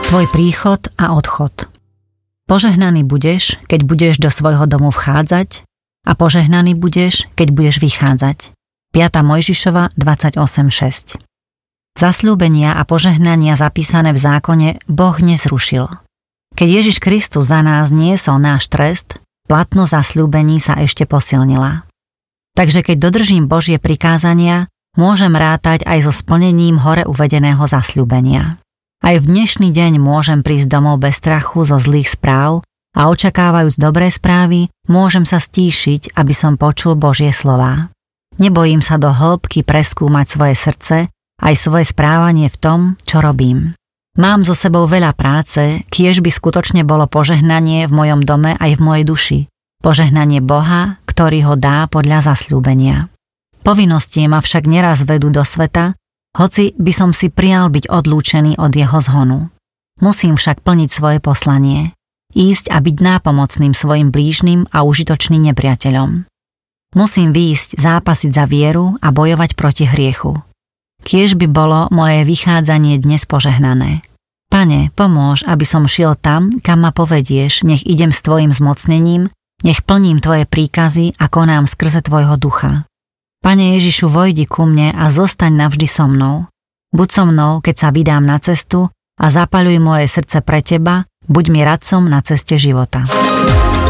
Tvoj príchod a odchod. Požehnaný budeš, keď budeš do svojho domu vchádzať, a požehnaný budeš, keď budeš vychádzať. 5. Mojžišova 28.6. Zasľúbenia a požehnania zapísané v zákone Boh nezrušil. Keď Ježiš Kristus za nás niesol náš trest, platnosť zasľúbení sa ešte posilnila. Takže keď dodržím Božie prikázania, môžem rátať aj so splnením hore uvedeného zasľúbenia. Aj v dnešný deň môžem prísť domov bez strachu zo zlých správ a očakávajúc dobré správy, môžem sa stíšiť, aby som počul Božie slová. Nebojím sa do hĺbky preskúmať svoje srdce, aj svoje správanie v tom, čo robím. Mám so sebou veľa práce, kiež by skutočne bolo požehnanie v mojom dome aj v mojej duši. Požehnanie Boha, ktorý ho dá podľa zasľúbenia. Povinnosti ma však neraz vedú do sveta, hoci by som si prial byť odlúčený od jeho zhonu. Musím však plniť svoje poslanie. Ísť a byť nápomocným svojim blížnym a užitočným nepriateľom. Musím výjsť zápasiť za vieru a bojovať proti hriechu. Kiež by bolo moje vychádzanie dnes požehnané. Pane, pomôž, aby som šiel tam, kam ma povedieš, nech idem s tvojim zmocnením, nech plním tvoje príkazy a konám skrze tvojho ducha. Pane Ježišu, vojdi ku mne a zostaň navždy so mnou. Buď so mnou, keď sa vydám na cestu a zapaľuj moje srdce pre teba, buď mi radcom na ceste života.